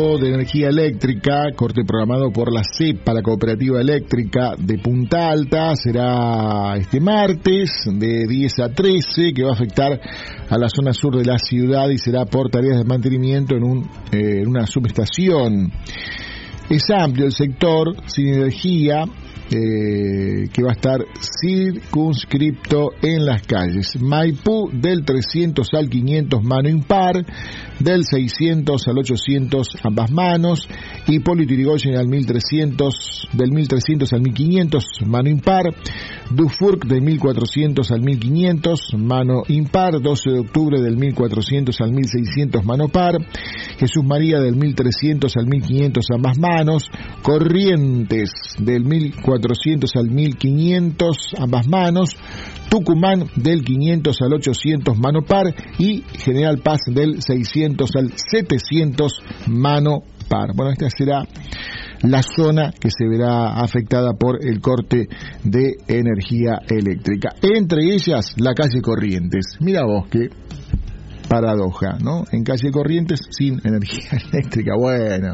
de energía eléctrica, corte programado por la CEPA, la Cooperativa Eléctrica de Punta Alta, será este martes de 10 a 13, que va a afectar a la zona sur de la ciudad y será por tareas de mantenimiento en una subestación. Es amplio el sector sin energía, que va a estar circunscripto en las calles Maipú del 300 al 500 mano impar, del 600 al 800 ambas manos, Hipólito Yrigoyen del 1300 al 1500 mano impar, Dufourcq del 1400 al 1500 mano impar, 12 de octubre del 1400 al 1600 mano par, Jesús María del 1300 al 1500 ambas manos, Corrientes del 1400 al 1500 ambas manos, Tucumán del 500 al 800 mano par y General Paz del 600 al 700 mano par. Bueno, esta será la zona que se verá afectada por el corte de energía eléctrica. Entre ellas, la calle Corrientes. Mira vos qué paradoja, ¿no? En calle Corrientes sin energía eléctrica. Bueno.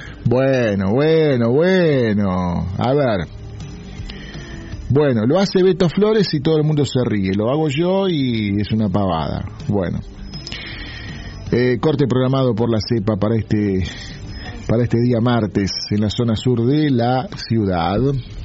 A ver. Bueno, lo hace Beto Flores y todo el mundo se ríe. Lo hago yo y es una pavada. Bueno. Corte programado por la CEPA para este día martes en la zona sur de la ciudad.